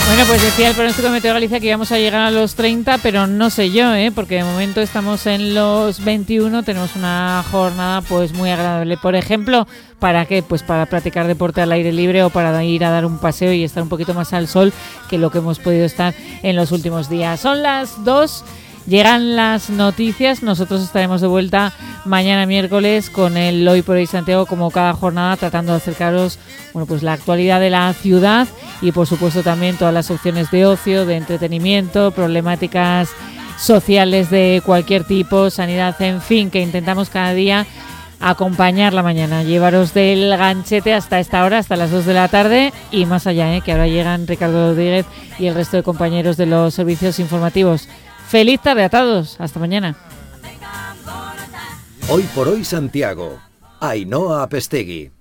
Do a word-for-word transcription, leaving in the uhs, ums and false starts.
Bueno, pues decía el pronóstico de Meteo Galicia que íbamos a llegar a los treinta, pero no sé yo, ¿eh? Porque de momento estamos en los veintiuno, tenemos una jornada pues muy agradable. Por ejemplo, ¿para qué? Pues para practicar deporte al aire libre o para ir a dar un paseo y estar un poquito más al sol que lo que hemos podido estar en los últimos días. Son las dos. Llegan las noticias, nosotros estaremos de vuelta mañana miércoles con el Hoy por Hoy Santiago, como cada jornada, tratando de acercaros bueno, pues la actualidad de la ciudad y por supuesto también todas las opciones de ocio, de entretenimiento, problemáticas sociales de cualquier tipo, sanidad, en fin, que intentamos cada día acompañar la mañana, llevaros del ganchete hasta esta hora, hasta las dos de la tarde y más allá, ¿eh? Que ahora llegan Ricardo Rodríguez y el resto de compañeros de los servicios informativos. Feliz tarde a todos. Hasta mañana. Hoy por Hoy Santiago. Ainhoa Apestegui.